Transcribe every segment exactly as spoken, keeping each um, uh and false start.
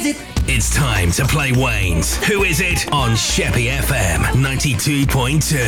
is it? It's time to play Wayne's Who Is It on Sheppy F M ninety-two point two.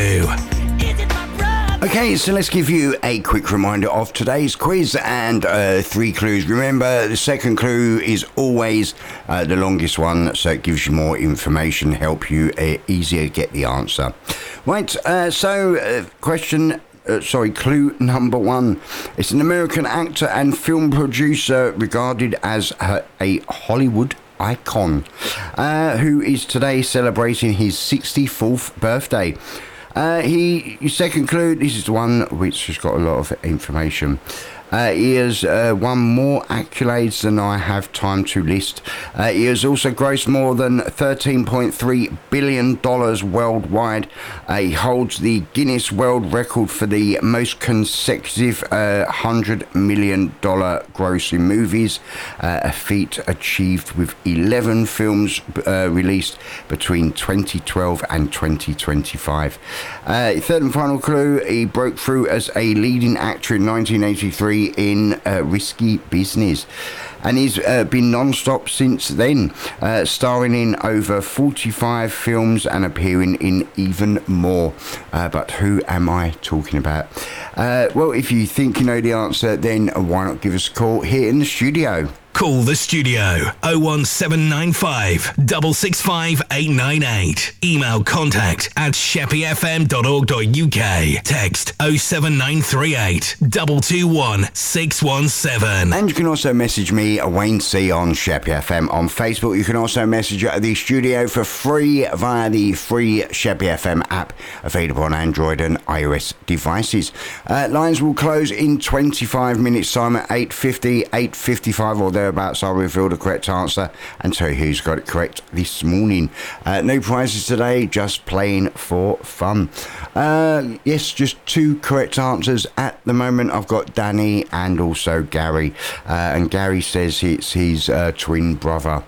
Is it my brother? Okay, so let's give you a quick reminder of today's quiz and uh, three clues. Remember, the second clue is always uh, the longest one, so it gives you more information, help you uh, easier get the answer. Right, uh, so uh, question... Uh, sorry, clue number one. It's an American actor and film producer regarded as a, a Hollywood icon, uh, who is today celebrating his sixty-fourth birthday. Uh, he, your second clue, this is the one which has got a lot of information. Uh, he has uh, won more accolades than I have time to list. Uh, he has also grossed more than thirteen point three billion dollars worldwide. Uh, he holds the Guinness World Record for the most consecutive uh, one hundred million dollars grossing movies, uh, a feat achieved with eleven films uh, released between twenty twelve and twenty twenty-five. Uh, third and final clue, he broke through as a leading actor in nineteen eighty-three in uh, Risky Business, and he's uh, been non-stop since then, uh, starring in over forty-five films and appearing in even more. Uh, but who am I talking about? Uh, well, if you think you know the answer, then why not give us a call here in the studio? Call the studio oh one seven nine five, six six five, eight nine eight. Email contact at sheppy f m dot org dot u k. Text oh seven nine three eight, two two one, six one seven. And you can also message me, Wayne C, on Sheppy F M on Facebook. You can also message the studio for free via the free Sheppy F M app, available on Android and iOS devices. Uh, lines will close in twenty-five minutes time at eight fifty, eight fifty-five or thereabouts. I'll reveal the correct answer and tell you who's got it correct this morning. Uh, no prizes today, just playing for fun. Uh, yes, just two correct answers at the moment. I've got Danny and also Gary. Uh, and Gary says it's his uh, twin brother.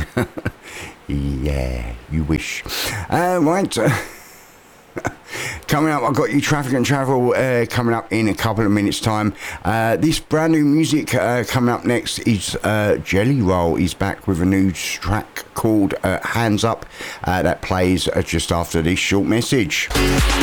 Yeah, you wish. Uh, right. Coming up, I've got you Traffic and Travel uh, coming up in a couple of minutes' time. Uh, this brand new music uh, coming up next is uh, Jelly Roll. He's back with a new track called uh, Hands Up uh, that plays uh, just after this short message.